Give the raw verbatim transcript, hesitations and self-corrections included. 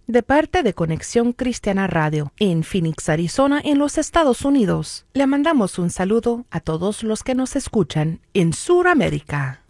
De parte de Conexión Cristiana Radio, en Phoenix, Arizona, en los Estados Unidos, le mandamos un saludo a todos los que nos escuchan en Sudamérica.